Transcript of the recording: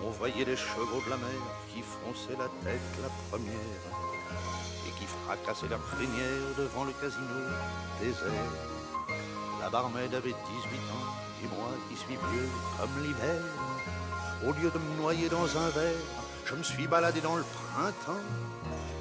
On voyait les chevaux de la mer qui fronçaient la tête la première et qui fracassaient leur crinière devant le casino désert. La barmaid avait 18 ans et moi qui suis vieux comme l'hiver. Au lieu de me noyer dans un verre, je me suis baladé dans le printemps